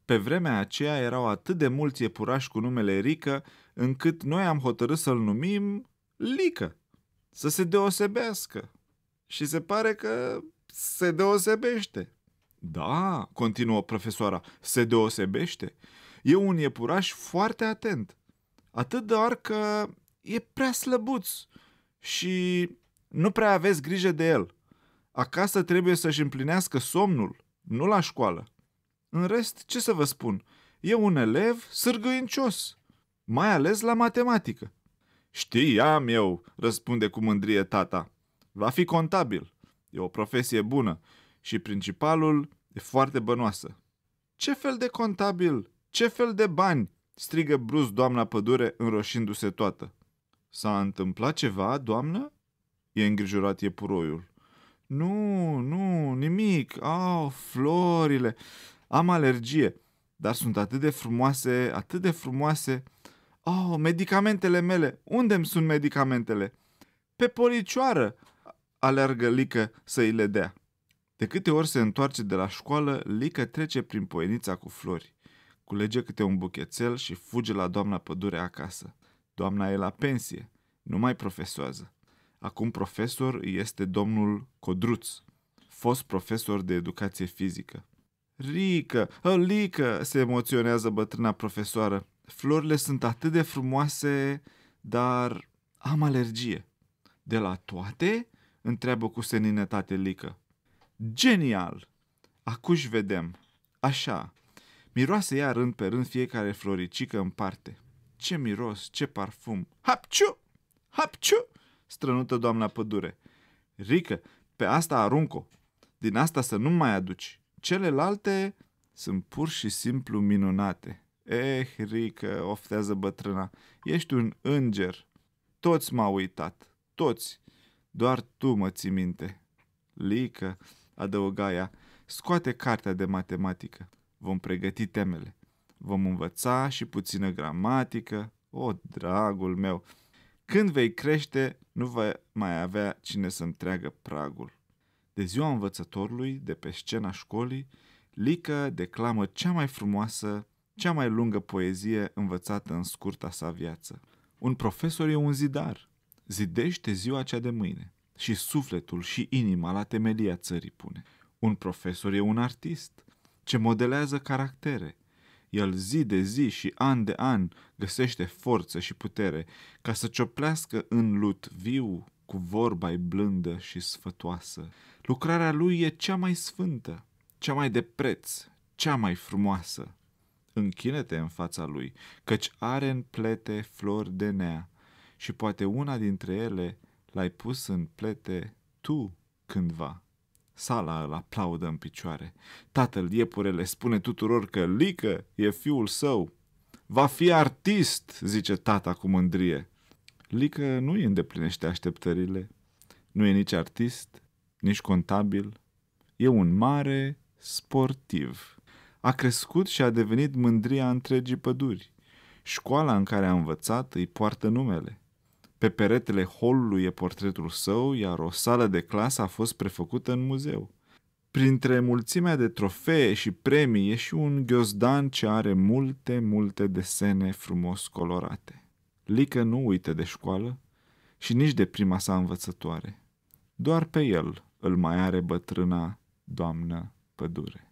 Pe vremea aceea erau atât de mulți iepurași cu numele Rică, încât noi am hotărât să-l numim Lică, să se deosebească. Și se pare că se deosebește. Da, continuă profesoara, se deosebește. E un iepuraș foarte atent. Atât doar că e prea slăbuț și nu prea aveți grijă de el. Acasă trebuie să-și împlinească somnul, nu la școală. În rest, ce să vă spun, e un elev sârgâincios, mai ales la matematică. Știam eu, răspunde cu mândrie tata. Va fi contabil. E o profesie bună și principalul e foarte bănoasă. Ce fel de contabil? Ce fel de bani? Strigă brusc doamna Pădure, înroșindu-se toată. S-a întâmplat ceva, doamnă? E îngrijorat iepuroiul. Nu, nimic. Florile. Am alergie, dar sunt atât de frumoase. Medicamentele mele. Unde-mi sunt medicamentele? Pe policioară, aleargă Lică să îi le dea. De câte ori se întoarce de la școală, Lică trece prin poienița cu flori. Culege câte un buchețel și fuge la doamna Pădure acasă. Doamna e la pensie, nu mai profesoază. Acum profesor este domnul Codruț, fost profesor de educație fizică. Lică, se emoționează bătrâna profesoară. Florile sunt atât de frumoase, dar am alergie. De la toate? Întreabă cu seninătate Lică. Genial! Acuși vedem. Așa. Miroase ea rând pe rând fiecare floricică în parte. Ce miros, ce parfum! Hapciu! Hapciu! Strănută doamna Pădure. Rică, pe asta arunc-o. Din asta să nu mai aduci. Celelalte sunt pur și simplu minunate. Rică, oftează bătrâna, ești un înger. Toți m-au uitat, toți. Doar tu mă ții minte. Lică, adăuga ea, scoate cartea de matematică. Vom pregăti temele. Vom învăța și puțină gramatică. Dragul meu! Când vei crește, nu vei mai avea cine să-mi treagă pragul. De ziua învățătorului, de pe scena școlii, Lică declamă cea mai frumoasă, cea mai lungă poezie învățată în scurta sa viață. Un profesor e un zidar. Zidește ziua cea de mâine și sufletul și inima la temelia țării pune. Un profesor e un artist ce modelează caractere. El zi de zi și an de an găsește forță și putere ca să cioplească în lut viu cu vorba-i blândă și sfătoasă. Lucrarea lui e cea mai sfântă, cea mai de preț, cea mai frumoasă. Închină-te în fața lui, căci are în plete flori de nea și poate una dintre ele l-ai pus în plete tu cândva. Sala îl aplaudă în picioare. Tatăl iepurele spune tuturor că Lică e fiul său. Va fi artist, zice tata cu mândrie. Lică nu îi îndeplinește așteptările. Nu e nici artist, nici contabil. E un mare sportiv. A crescut și a devenit mândria întregii păduri. Școala în care a învățat îi poartă numele. Pe peretele holului e portretul său, iar o sală de clasă a fost prefăcută în muzeu. Printre mulțimea de trofee și premii e și un ghiozdan ce are multe desene frumos colorate. Lică nu uită de școală și nici de prima sa învățătoare. Doar pe el îl mai are bătrâna doamnă Pădure.